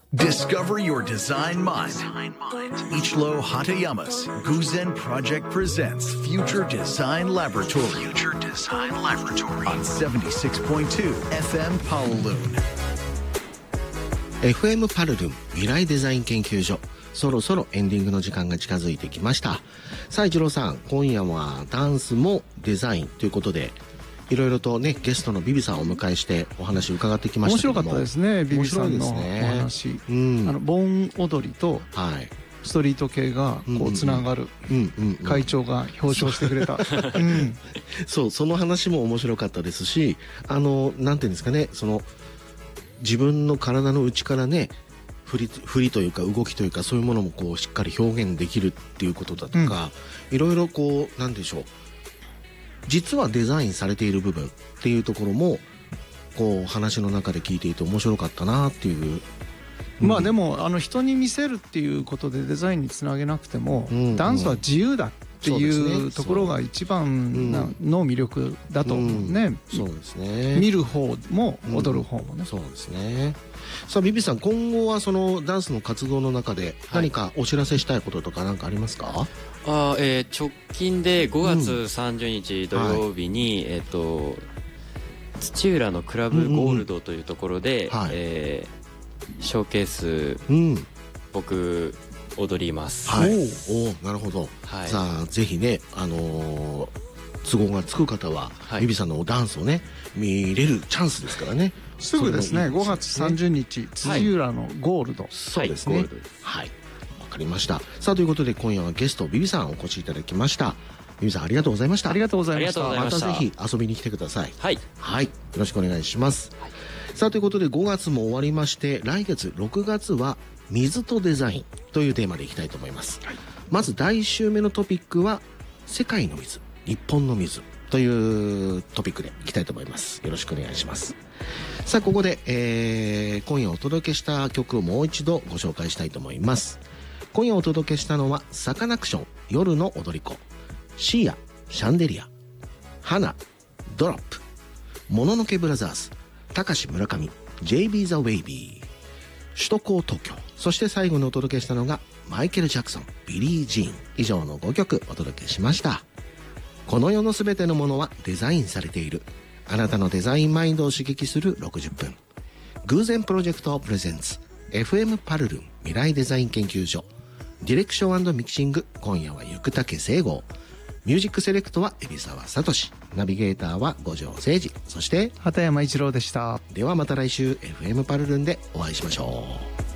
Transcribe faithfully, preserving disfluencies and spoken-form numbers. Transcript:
Discover your design mind. Ichiro Hatayama's Guzen Project presents Future Design Laboratory. Future Design Laboratory on seventy-six point two エフエム Pawloon。 エフエム パルルン未来デザイン研究所、そろそろエンディングの時間が近づいてきました。さあ一郎さん、今夜はダンスもデザインということで、いろいろとねゲストのビビさんをお迎えしてお話伺ってきましたけども、 面白かったですね。ビビさんのお話、ね、うん、あの盆踊りとストリート系がこうつながる、会長が表彰してくれた、うん、 そうその話も面白かったですし、あのなんていうんですかね、その自分の体の内からね振り、振りというか動きというかそういうものもこうしっかり表現できるっていうことだとか、いろいろこうなんでしょう、実はデザインされている部分っていうところもこう話の中で聞いていて面白かったなっていう、 うん、まあでもあの人に見せるっていうことでデザインにつなげなくても、うんうん、ダンスは自由だっていうところが一番の魅力だと思うね。 そうですね。 見る方も踊る方もね、うん、 そうですね。さあビビさん、今後はそのダンスの活動の中で何かお知らせしたいこととか何かありますか？はい、 あえー、直近でごがつさんじゅうにち土曜日に、うん、はい、えー、と土浦のクラブゴールドというところで、うんうん、えー、ショーケース、うん、僕踊ります。 はい、おお、なるほど。はい、さあぜひね、あのー、都合がつく方は、はい、ビビさんのダンスをね見れるチャンスですからね。 すぐですね。ごがつさんじゅうにち土浦のゴールド、はい、 そうですね。はい、わかりました。さあということで今夜はゲストビビさんお越しいただきました。ビビさんありがとうございました。 ありがとうございました。 またぜひ遊びに来てください。 はい、 はい、よろしくお願いします。はい、さあということでごがつも終わりまして、来月ろくがつは水とデザインというテーマでいきたいと思います。はい、まずだいいっ週目のトピックは世界の水、日本の水というトピックでいきたいと思います。よろしくお願いします。さあここで、えー、今夜お届けした曲をもう一度ご紹介したいと思います。今夜お届けしたのはサカナクション夜の踊り子、シーアシャンデリア、花ドロップ、もののけブラザーズ、高志村上、 ジェイビー ザ・ウェイビー、首都高東京、そして最後にお届けしたのがマイケル・ジャクソン、ビリー・ジーン、以上のごきょくお届けしました。この世のすべてのものはデザインされている。あなたのデザインマインドを刺激するろくじゅっぷん。偶然プロジェクトプレゼンツ エフエム パルルン未来デザイン研究所。ディレクション&ミキシング、今夜は生竹聖吾。ミュージックセレクトは海老沢聡。ナビゲーターは五条誠二、そして畑山一郎でした。 ではまた来週 エフエム パルルンでお会いしましょう。